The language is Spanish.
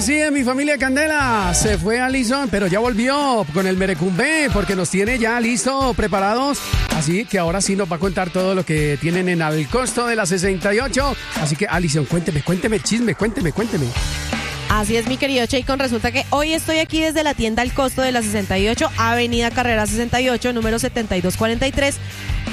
Así es, mi familia Candela. Se fue Alison, pero ya volvió con el Merecumbe porque nos tiene ya listo, preparados. Así que ahora sí nos va a contar todo lo que tienen en Al Costo de la 68. Así que, Alison, cuénteme chisme, cuénteme. Así es, mi querido Cheicon. Resulta que hoy estoy aquí desde la tienda Al Costo de la 68, Avenida Carrera 68, número 7243.